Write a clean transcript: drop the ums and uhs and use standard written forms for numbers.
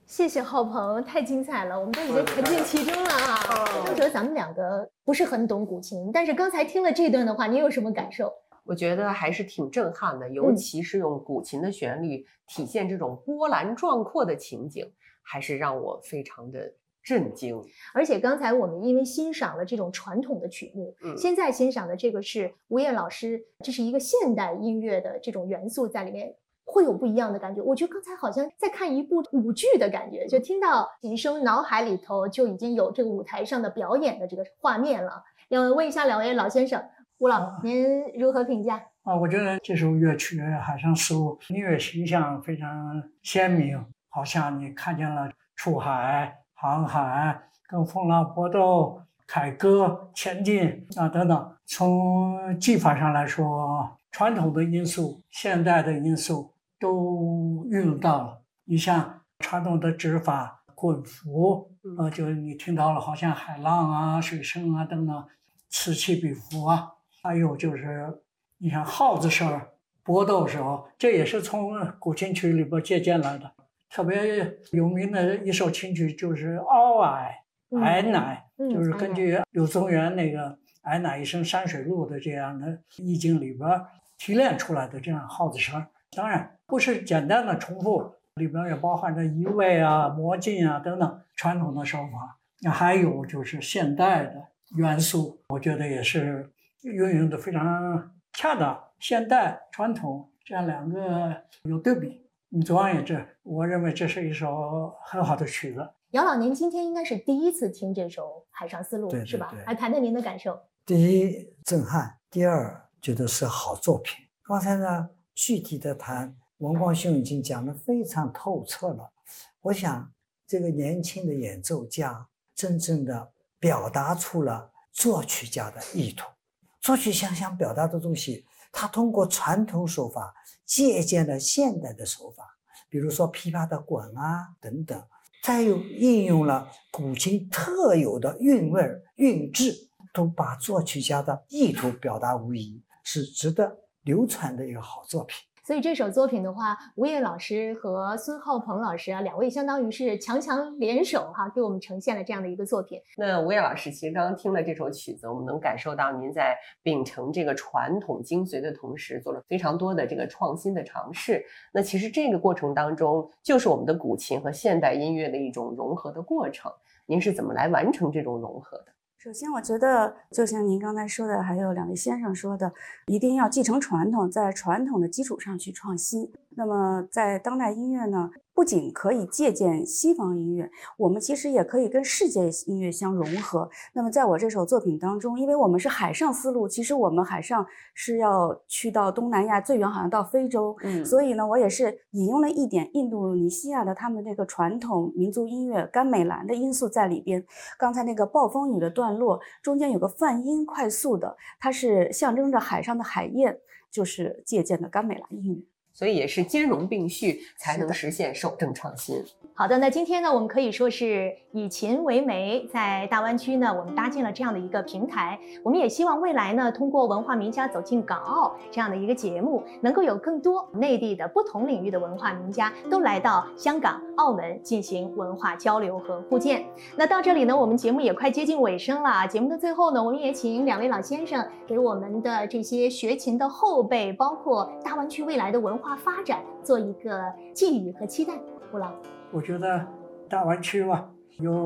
谢谢浩鹏，太精彩了，我们都已经沉浸其中了啊！我觉得咱们两个不是很懂古琴，但是刚才听了这段的话，你有什么感受？ 我觉得还是挺震撼的，尤其是用古琴的旋律体现这种波澜壮阔的情景，还是让我非常的震惊。 而且刚才我们因为欣赏了这种传统的曲目，现在欣赏的这个是吴越老师，这是一个现代音乐的这种元素在里面。会有不一样的感觉，我觉得刚才好像在看一部舞剧的感觉，就听到琴声，脑海里头就已经有这个舞台上的表演的这个画面了。要问一下两位老先生，吴老，您如何评价？ 我觉得这首乐曲《海上丝路》音乐形象非常鲜明，好像你看见了出海、航海、跟风浪搏斗、凯歌、前进等等。从技法上来说，传统的因素、现代的因素都运用到了。你像传统的指法、滚符，就是你听到了，好像海浪啊、水声啊等等，此起彼伏啊。还有就是你像号子声、搏斗时候，这也是从古琴曲里边借鉴来的。特别有名的一首琴曲就是《媪毐》，媐乃，就是根据柳宗元那个媐乃一声山水路的这样的意境里边提炼出来的这样号子声。当然不是简单的重复，里边也包含着移位啊、模进啊等等传统的手法。还有就是现代的元素，我觉得也是运用的非常恰当，现代传统这样两个有对比。总而言之，我认为这是一首很好的曲子。 姚老，您今天应该是第一次听这首《海上丝路》，是吧？来谈谈您的感受。 第一，震撼；第二，觉得是好作品。刚才呢，具体的谈，文光兄已经讲得非常透彻了。我想，这个年轻的演奏家真正的表达出了作曲家的意图。作曲家想表达的东西，他通过传统手法借鉴了现代的手法，比如说琵琶的滚啊等等，再又应用了古琴特有的韵味韵致，都把作曲家的意图表达无疑，是值得流传的一个好作品。 所以这首作品的话，吴越老师和孙浩鹏老师两位相当于是强强联手给我们呈现了这样的一个作品。 那吴越老师其实刚刚听了这首曲子，我们能感受到您在秉承这个传统精髓的同时，做了非常多的这个创新的尝试。那其实这个过程当中，就是我们的古琴和现代音乐的一种融合的过程。您是怎么来完成这种融合的？ 首先我觉得就像您刚才说的，还有两位先生说的，一定要继承传统，在传统的基础上去创新。那么在当代音乐呢，不仅可以借鉴西方音乐，我们其实也可以跟世界音乐相融合。那么在我这首作品当中，因为我们是海上丝路，其实我们海上是要去到东南亚，最远好像到非洲，所以呢，我也是引用了一点印度尼西亚的他们这个传统民族音乐甘美兰的因素在里边。刚才那个暴风雨的段落中间有个泛音快速的，它是象征着海上的海燕，就是借鉴的甘美兰音乐。 所以也是兼容并蓄，才能实现守正创新。 好的，那今天呢，我们可以说是以琴为媒，在大湾区呢，我们搭建了这样的一个平台。我们也希望未来呢，通过文化名家走进港澳这样的一个节目，能够有更多内地的不同领域的文化名家都来到香港、澳门进行文化交流和互鉴。那到这里呢，我们节目也快接近尾声了。节目的最后呢，我们也请两位老先生给我们的这些学琴的后辈，包括大湾区未来的文化发展做一个寄语和期待。吴老， 我觉得大湾区有